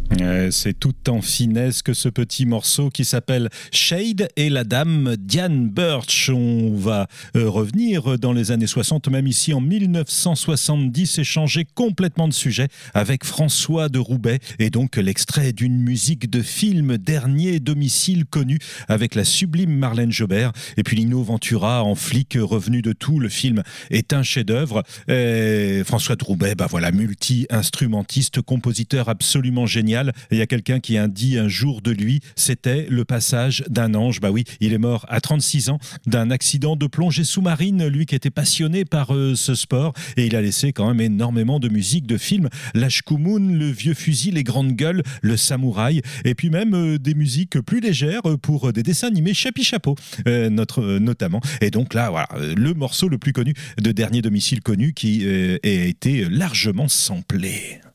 C'est tout en finesse que ce petit morceau qui s'appelle Shade et la dame Diane Birch. On va revenir dans les années 60, même ici en 1970, et changer complètement de sujet avec François de Roubaix et donc l'extrait d'une musique de film Dernier domicile connu avec la sublime Marlène Jobert et puis Lino Ventura en flic revenu de tout. Le film est un chef-d'œuvre. François de Roubaix, voilà, multi-instrumentiste, compositeur absolument génial. Il y a quelqu'un qui a dit un jour de lui, c'était le passage d'un ange. Oui, il est mort à 36 ans d'un accident de plongée sous-marine, lui qui était passionné par ce sport, et il a laissé quand même énormément de musique de films, L'Ashkumun, Le Vieux Fusil, Les Grandes Gueules, Le Samouraï, et puis même des musiques plus légères pour des dessins animés Chapi Chapeau, notamment. Et donc là, voilà, le morceau le plus connu de Dernier domicile connu qui a été largement samplé.